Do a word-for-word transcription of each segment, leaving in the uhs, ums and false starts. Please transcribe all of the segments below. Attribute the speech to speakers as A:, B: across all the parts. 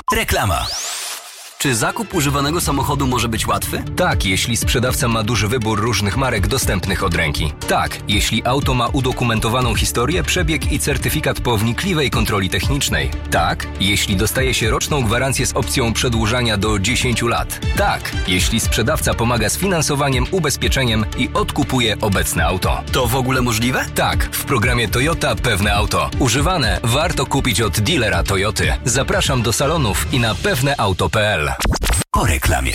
A: Reklama. Czy zakup używanego samochodu może być łatwy?
B: Tak, jeśli sprzedawca ma duży wybór różnych marek dostępnych od ręki. Tak, jeśli auto ma udokumentowaną historię, przebieg i certyfikat po wnikliwej kontroli technicznej. Tak, jeśli dostaje się roczną gwarancję z opcją przedłużania do dziesięciu lat. Tak, jeśli sprzedawca pomaga z finansowaniem, ubezpieczeniem i odkupuje obecne auto.
A: To w ogóle możliwe?
B: Tak, w programie Toyota Pewne Auto. Używane warto kupić od dealera Toyoty. Zapraszam do salonów i na pewneauto kropka p l.
A: Po reklamie.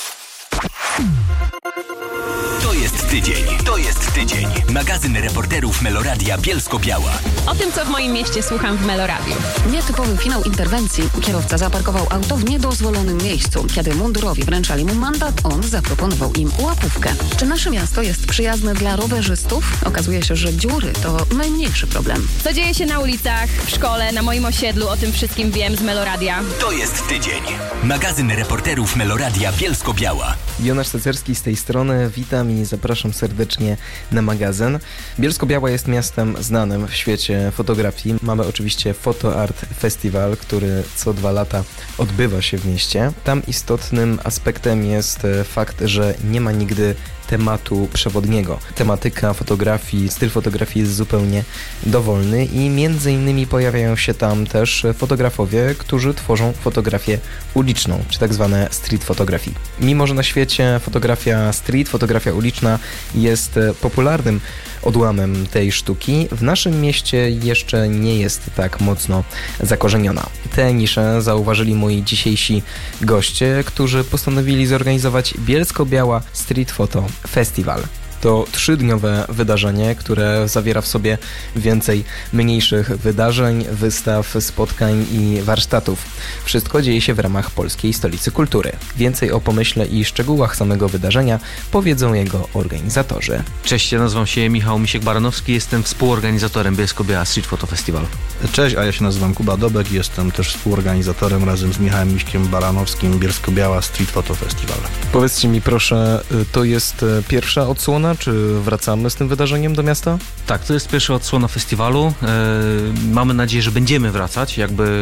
A: To jest tydzień. To jest tydzień. Magazyn reporterów Meloradia Bielsko-Biała.
C: O tym, co w moim mieście słucham w Meloradiu.
D: Nietypowy finał interwencji. Kierowca zaparkował auto w niedozwolonym miejscu. Kiedy mundurowi wręczali mu mandat, on zaproponował im łapówkę. Czy nasze miasto jest przyjazne dla rowerzystów? Okazuje się, że dziury to najmniejszy problem.
C: Co dzieje się na ulicach, w szkole, na moim osiedlu, o tym wszystkim wiem z Meloradia.
A: To jest tydzień. Magazyn reporterów Meloradia Bielsko-Biała.
E: Jonasz Cecerski z tej strony. Witam i zapraszam serdecznie na magazyn. Bielsko-Biała jest miastem znanym w świecie fotografii. Mamy oczywiście Photo Art Festival, który co dwa lata odbywa się w mieście. Tam istotnym aspektem jest fakt, że nie ma nigdy tematu przewodniego. Tematyka fotografii, styl fotografii jest zupełnie dowolny i między innymi pojawiają się tam też fotografowie, którzy tworzą fotografię uliczną, czy tak zwane street photography. Mimo że na świecie fotografia street, fotografia uliczna jest popularnym odłamem tej sztuki, w naszym mieście jeszcze nie jest tak mocno zakorzeniona. Tę niszę zauważyli moi dzisiejsi goście, którzy postanowili zorganizować Bielsko-Biała Street Photo Festival. To trzydniowe wydarzenie, które zawiera w sobie więcej mniejszych wydarzeń, wystaw, spotkań i warsztatów. Wszystko dzieje się w ramach Polskiej Stolicy Kultury. Więcej o pomyśle i szczegółach samego wydarzenia powiedzą jego organizatorzy.
F: Cześć, ja nazywam się Michał Misiek-Baranowski, jestem współorganizatorem Bielsko-Biała Street Photo Festival.
G: Cześć, a ja się nazywam Kuba Dobek, jestem też współorganizatorem razem z Michałem Miśkiem-Baranowskim Bielsko-Biała Street Photo Festival.
E: Powiedzcie mi proszę, to jest pierwsza odsłona, czy wracamy z tym wydarzeniem do miasta?
F: Tak, to jest pierwsza odsłona festiwalu. E, mamy nadzieję, że będziemy wracać, jakby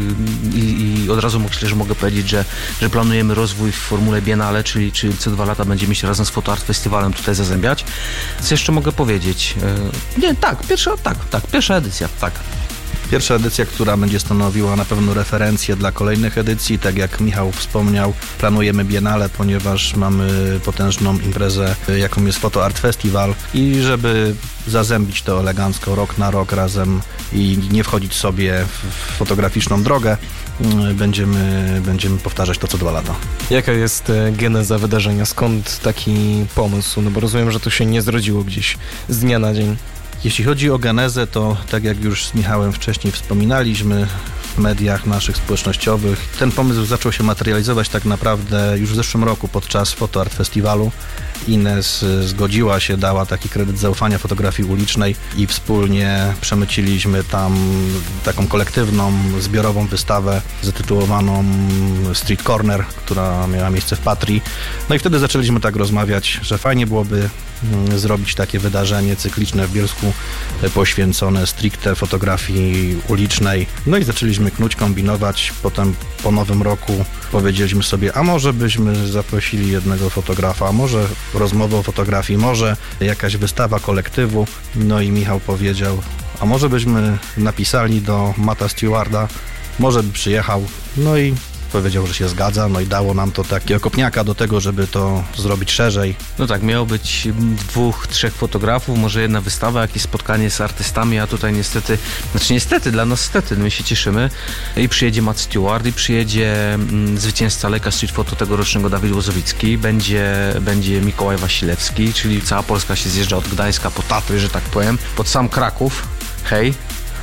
F: i, i od razu myślę, że mogę powiedzieć, że, że planujemy rozwój w formule Biennale, czyli, czyli co dwa lata będziemy się razem z Photo Art Festivalem tutaj zazębiać. Co jeszcze mogę powiedzieć? E, nie, tak, pierwsza, tak, tak, pierwsza edycja, tak.
G: Pierwsza edycja, która będzie stanowiła na pewno referencję dla kolejnych edycji. Tak jak Michał wspomniał, planujemy Biennale, ponieważ mamy potężną imprezę, jaką jest Photo Art Festival i żeby zazębić to elegancko rok na rok razem i nie wchodzić sobie w fotograficzną drogę, będziemy, będziemy powtarzać to co dwa lata.
E: Jaka jest geneza wydarzenia? Skąd taki pomysł? No bo rozumiem, że to się nie zrodziło gdzieś z dnia na dzień.
G: Jeśli chodzi o genezę, to tak jak już z Michałem wcześniej wspominaliśmy w mediach naszych społecznościowych, ten pomysł zaczął się materializować tak naprawdę już w zeszłym roku podczas Photo Art Festiwalu. Ines zgodziła się, dała taki kredyt zaufania fotografii ulicznej i wspólnie przemyciliśmy tam taką kolektywną, zbiorową wystawę zatytułowaną Street Corner, która miała miejsce w Patrii. No i wtedy zaczęliśmy tak rozmawiać, że fajnie byłoby zrobić takie wydarzenie cykliczne w Bielsku poświęcone stricte fotografii ulicznej. No i zaczęliśmy knuć, kombinować. Potem po nowym roku powiedzieliśmy sobie, a może byśmy zaprosili jednego fotografa, a może rozmowę o fotografii, może jakaś wystawa kolektywu. No i Michał powiedział, a może byśmy napisali do Matta Stewarda, może by przyjechał. No i powiedział, że się zgadza, no i dało nam to takiego kopniaka do tego, żeby to zrobić szerzej.
F: No tak, miało być dwóch, trzech fotografów, może jedna wystawa, jakieś spotkanie z artystami, a tutaj niestety, znaczy niestety, dla nas stety, my się cieszymy i przyjedzie Matt Stewart i przyjedzie mm, zwycięzca Leica Street Photo tegorocznego Dawid Łozowicki, będzie, będzie Mikołaj Wasilewski, czyli cała Polska się zjeżdża od Gdańska po Tatry, że tak powiem, pod sam Kraków, hej.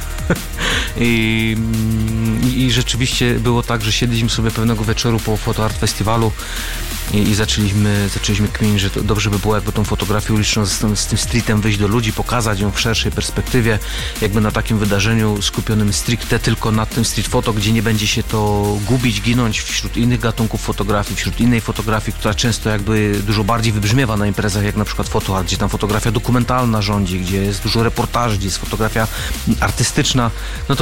F: I, i, I rzeczywiście było tak, że siedliśmy sobie pewnego wieczoru po Photo Art Festiwalu i, i zaczęliśmy, zaczęliśmy kminić, że to dobrze by było jakby tą fotografię uliczną z tym, z tym streetem wyjść do ludzi, pokazać ją w szerszej perspektywie, jakby na takim wydarzeniu skupionym stricte tylko na tym street photo, gdzie nie będzie się to gubić, ginąć wśród innych gatunków fotografii, wśród innej fotografii, która często jakby dużo bardziej wybrzmiewa na imprezach, jak na przykład Photo Art, gdzie tam fotografia dokumentalna rządzi, gdzie jest dużo reportaży, gdzie jest fotografia artystyczna, no to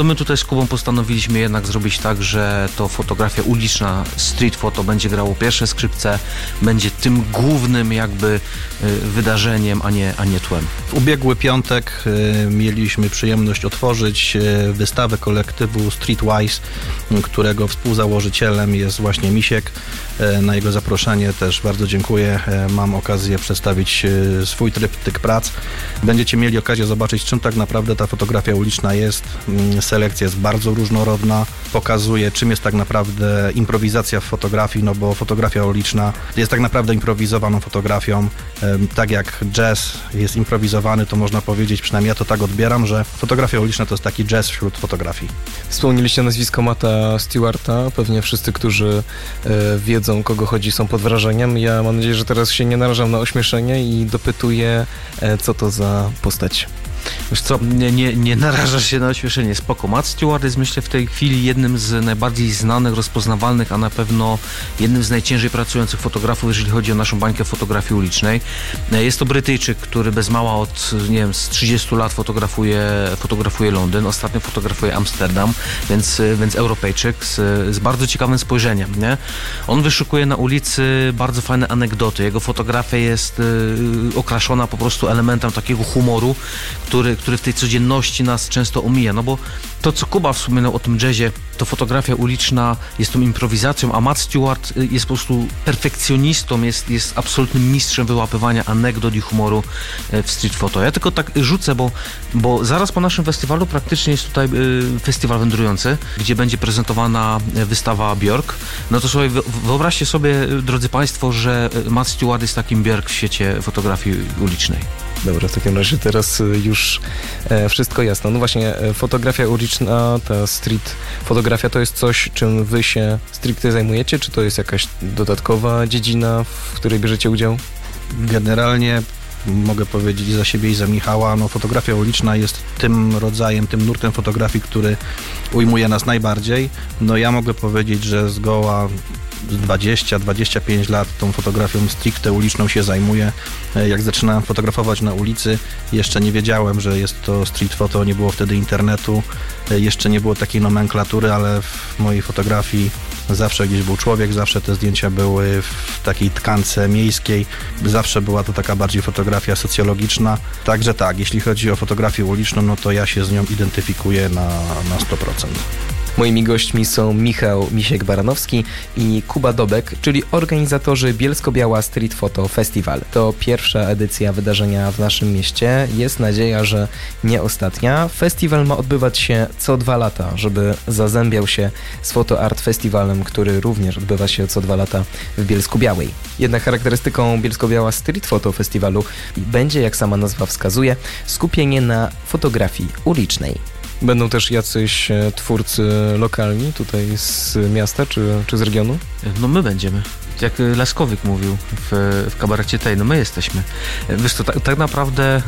F: my tutaj z Kubą postanowiliśmy jednak zrobić tak, że to fotografia uliczna, street photo będzie grało pierwsze skrzypce, będzie tym głównym jakby wydarzeniem, a nie, a nie tłem.
G: W ubiegły piątek y, mieliśmy przyjemność otworzyć y, wystawę kolektywu Streetwise, y, którego współzałożycielem jest właśnie Misiek. Y, na jego zaproszenie też bardzo dziękuję. Y, mam okazję przedstawić y, swój tryptyk prac. Będziecie mieli okazję zobaczyć, czym tak naprawdę ta fotografia uliczna jest. Y, selekcja jest bardzo różnorodna, pokazuje, czym jest tak naprawdę improwizacja w fotografii, no bo fotografia uliczna jest tak naprawdę improwizowaną fotografią. Y, tak jak jazz jest improwizowany, to można powiedzieć, przynajmniej ja to tak odbieram, że fotografia uliczna to jest taki jazz wśród fotografii.
E: Wspomnieliście nazwisko Matta Stewarta, pewnie wszyscy, którzy e, wiedzą, kogo chodzi, są pod wrażeniem. Ja mam nadzieję, że teraz się nie narażam na ośmieszenie i dopytuję, e, co to za postać.
F: Wiesz co, nie, nie, nie narażasz się na ośmieszenie, spoko. Matt Stewart jest, myślę, w tej chwili jednym z najbardziej znanych, rozpoznawalnych, a na pewno jednym z najciężej pracujących fotografów, jeżeli chodzi o naszą bańkę fotografii ulicznej. Jest to Brytyjczyk, który bez mała od, nie wiem, z trzydziestu lat fotografuje, fotografuje Londyn, ostatnio fotografuje Amsterdam, więc, więc Europejczyk z, z bardzo ciekawym spojrzeniem, nie? On wyszukuje na ulicy bardzo fajne anegdoty. Jego fotografia jest y, okraszona po prostu elementem takiego humoru, który, który w tej codzienności nas często omija, no bo to, co Kuba wspominał o tym jazzie, to fotografia uliczna jest tą improwizacją, a Matt Stewart jest po prostu perfekcjonistą, jest, jest absolutnym mistrzem wyłapywania anegdot i humoru w street photo. Ja tylko tak rzucę, bo, bo zaraz po naszym festiwalu praktycznie jest tutaj festiwal wędrujący, gdzie będzie prezentowana wystawa Björk. No to sobie wyobraźcie sobie, drodzy Państwo, że Matt Stewart jest takim Björk w świecie fotografii ulicznej.
E: Dobra, w takim razie teraz już e, wszystko jasno. No właśnie, e, fotografia uliczna, ta street fotografia to jest coś, czym wy się stricte zajmujecie? Czy to jest jakaś dodatkowa dziedzina, w której bierzecie udział?
G: Generalnie mogę powiedzieć za siebie i za Michała, no fotografia uliczna jest tym rodzajem, tym nurtem fotografii, który ujmuje nas najbardziej. No ja mogę powiedzieć, że zgoła dwadzieścia dwadzieścia pięć lat tą fotografią stricte uliczną się zajmuję. Jak zaczynałem fotografować na ulicy, jeszcze nie wiedziałem, że jest to street photo, nie było wtedy internetu, jeszcze nie było takiej nomenklatury, ale w mojej fotografii zawsze gdzieś był człowiek, zawsze te zdjęcia były w takiej tkance miejskiej, zawsze była to taka bardziej fotografia socjologiczna. Także tak, jeśli chodzi o fotografię uliczną, no to ja się z nią identyfikuję na, na sto procent.
E: Moimi gośćmi są Michał Misiek-Baranowski i Kuba Dobek, czyli organizatorzy Bielsko-Biała Street Photo Festival. To pierwsza edycja wydarzenia w naszym mieście. Jest nadzieja, że nie ostatnia. Festiwal ma odbywać się co dwa lata, żeby zazębiał się z Photo Art Festiwalem, który również odbywa się co dwa lata w Bielsku-Białej. Jednak charakterystyką Bielsko-Biała Street Photo Festiwalu będzie, jak sama nazwa wskazuje, skupienie na fotografii ulicznej. Będą też jacyś twórcy lokalni tutaj z miasta czy, czy z regionu?
F: No my będziemy. Jak Laskowyk mówił w, w kabarecie tej, no my jesteśmy. Wiesz to tak, tak naprawdę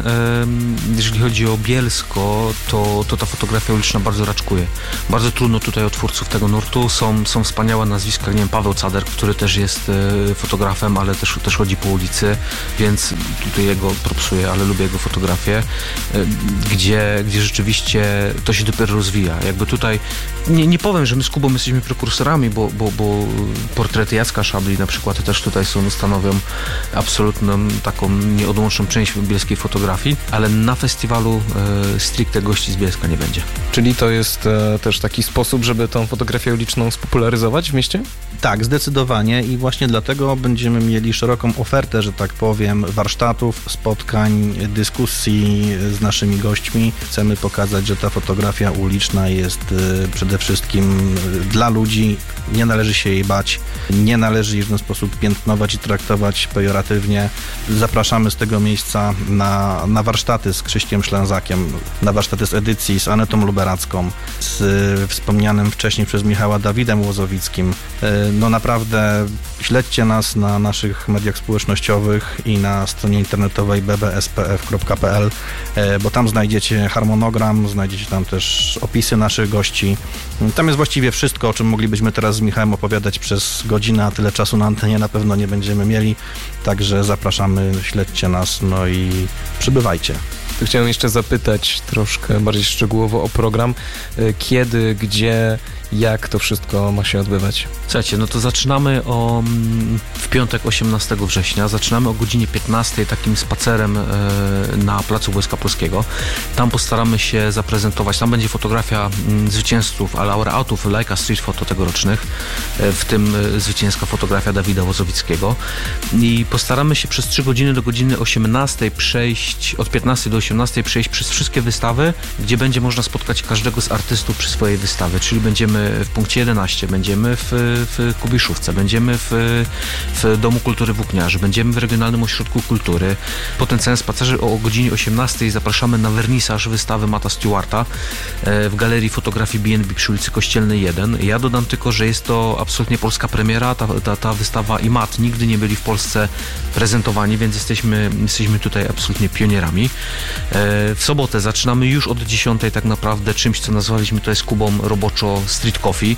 F: jeżeli chodzi o Bielsko, to, to ta fotografia uliczna bardzo raczkuje. Bardzo trudno tutaj o twórców tego nurtu. Są, są wspaniałe nazwiska, nie wiem, Paweł Cader, który też jest fotografem, ale też, też chodzi po ulicy, więc tutaj jego propsuję, ale lubię jego fotografię, gdzie, gdzie rzeczywiście to się dopiero rozwija. Jakby tutaj, nie, nie powiem, że my z Kubą jesteśmy prekursorami, bo, bo, bo portrety Jacka Szabli na przykład też tutaj są, stanowią absolutną taką nieodłączną część bielskiej fotografii, ale na festiwalu e, stricte gości z Bielska nie będzie.
E: Czyli to jest e, też taki sposób, żeby tą fotografię uliczną spopularyzować w mieście?
G: Tak, zdecydowanie i właśnie dlatego będziemy mieli szeroką ofertę, że tak powiem, warsztatów, spotkań, dyskusji z naszymi gośćmi. Chcemy pokazać, że ta fotografia uliczna jest e, przede wszystkim dla ludzi, nie należy się jej bać, nie należy jej w ten sposób piętnować i traktować pejoratywnie. Zapraszamy z tego miejsca na, na warsztaty z Krzyśkiem Szlęzakiem, na warsztaty z edycji, z Anetą Luberacką, z y, wspomnianym wcześniej przez Michała Dawidem Łozowickim. Y, no naprawdę śledźcie nas na naszych mediach społecznościowych i na stronie internetowej b b s p f kropka p l, y, bo tam znajdziecie harmonogram, znajdziecie tam też opisy naszych gości. Tam jest właściwie wszystko, o czym moglibyśmy teraz z Michałem opowiadać przez godzinę, a tyle czasu na antenie na pewno nie będziemy mieli, także zapraszamy, śledźcie nas, no i przybywajcie.
E: To chciałem jeszcze zapytać troszkę bardziej szczegółowo o program. Kiedy, gdzie, jak to wszystko ma się odbywać?
F: Słuchajcie, no to zaczynamy o, w piątek osiemnastego września, zaczynamy o godzinie piętnastej takim spacerem e, na Placu Wojska Polskiego. Tam postaramy się zaprezentować, tam będzie fotografia m, zwycięzców, laureatów Leica Street Photo tegorocznych, e, w tym e, zwycięska fotografia Dawida Łozowickiego. I postaramy się przez trzy godziny do godziny osiemnastej przejść, od piętnastej do osiemnastej przejść przez wszystkie wystawy, gdzie będzie można spotkać każdego z artystów przy swojej wystawie, czyli będziemy w punkcie jedenaście, będziemy w, w Kubiszówce, będziemy w, w Domu Kultury Włókniarzy, będziemy w Regionalnym Ośrodku Kultury. Po tym całym spacerze o godzinie osiemnastej zapraszamy na wernisaż wystawy Matta Stewarta w Galerii Fotografii B and B przy ulicy Kościelnej jeden. Ja dodam tylko, że jest to absolutnie polska premiera, ta, ta, ta wystawa i Matt nigdy nie byli w Polsce prezentowani, więc jesteśmy, jesteśmy tutaj absolutnie pionierami. W sobotę zaczynamy już od dziesiątej tak naprawdę czymś, co nazwaliśmy to jest Kubą roboczo Street Coffee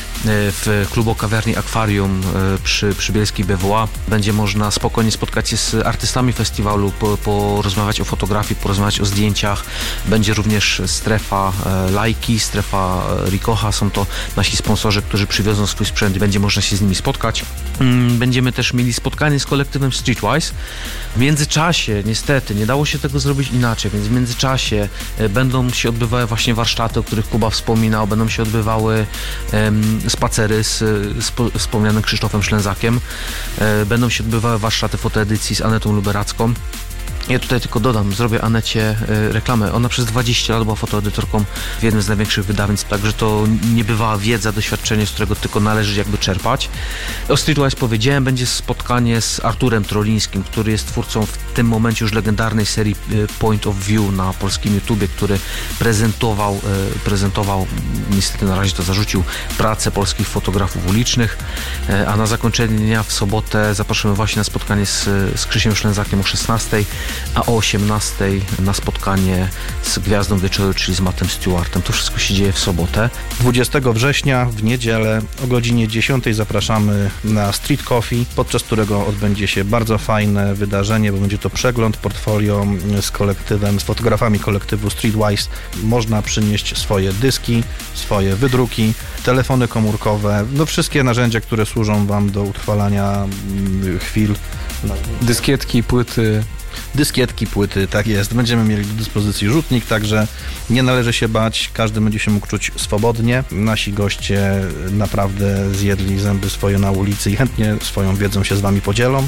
F: w klubu kawiarni Akwarium przy, przy Bielskiej B W A. Będzie można spokojnie spotkać się z artystami festiwalu, po, porozmawiać o fotografii, porozmawiać o zdjęciach. Będzie również strefa Lajki, strefa Ricocha. Są to nasi sponsorzy, którzy przywiozą swój sprzęt i będzie można się z nimi spotkać. Będziemy też mieli spotkanie z kolektywem Streetwise. W międzyczasie, niestety, nie dało się tego zrobić inaczej, więc w międzyczasie będą się odbywały właśnie warsztaty, o których Kuba wspominał, będą się odbywały um, spacery z, z wspomnianym Krzysztofem Ślęzakiem, e, będą się odbywały warsztaty fotoedycji z Anetą Luberacką. Ja tutaj tylko dodam, zrobię Anecie y, reklamę. Ona przez dwadzieścia lat była fotoedytorką w jednym z największych wydawnictw, także to niebywała wiedza, doświadczenie, z którego tylko należy jakby czerpać. O Streetwise powiedziałem, będzie spotkanie z Arturem Trolińskim, który jest twórcą w tym momencie już legendarnej serii y, Point of View na polskim YouTubie, który prezentował, y, prezentował, niestety na razie to zarzucił, pracę polskich fotografów ulicznych, y, a na zakończenie dnia w sobotę zapraszamy właśnie na spotkanie z, z Krzysiem Ślęzakiem o szesnastej, a o osiemnastej na spotkanie z Gwiazdą Wieczoru, czyli z Mattem Stewartem. To wszystko się dzieje w sobotę.
G: dwudziestego września w niedzielę o godzinie dziesiątej zapraszamy na Street Coffee, podczas którego odbędzie się bardzo fajne wydarzenie, bo będzie to przegląd portfolio z kolektywem, z fotografami kolektywu Streetwise. Można przynieść swoje dyski, swoje wydruki, telefony komórkowe, no wszystkie narzędzia, które służą Wam do utrwalania chwil.
E: Dyskietki, płyty.
G: Dyskietki, płyty, tak jest. Będziemy mieli do dyspozycji rzutnik, także nie należy się bać, każdy będzie się mógł czuć swobodnie. Nasi goście naprawdę zjedli zęby swoje na ulicy i chętnie swoją wiedzą się z Wami podzielą.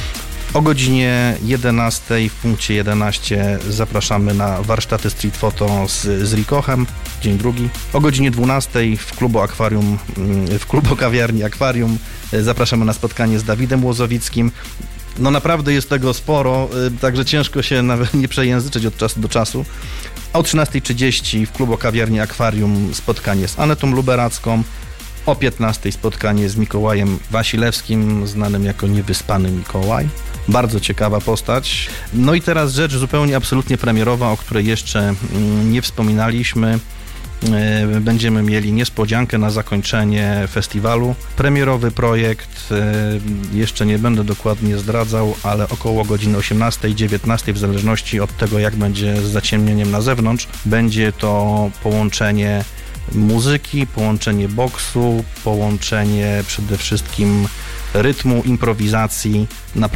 G: O godzinie jedenastej w punkcie jedenaście zapraszamy na warsztaty street photo z, z Ricochem, dzień drugi. O godzinie dwunastej w klubu Akwarium, w klubu kawiarni Akwarium zapraszamy na spotkanie z Dawidem Łozowickim. No naprawdę jest tego sporo, także ciężko się nawet nie przejęzyczyć od czasu do czasu. O trzynastej trzydzieści w klubu kawiarni Akwarium spotkanie z Anetą Luberacką. O piętnastej spotkanie z Mikołajem Wasilewskim, znanym jako Niewyspany Mikołaj. Bardzo ciekawa postać. No i teraz rzecz zupełnie absolutnie premierowa, o której jeszcze nie wspominaliśmy. Będziemy mieli niespodziankę na zakończenie festiwalu. Premierowy projekt, jeszcze nie będę dokładnie zdradzał, ale około godziny osiemnastej dziewiętnastej, w zależności od tego, jak będzie z zaciemnieniem na zewnątrz, będzie to połączenie muzyki, połączenie boksu, połączenie przede wszystkim rytmu, improwizacji. Naprawdę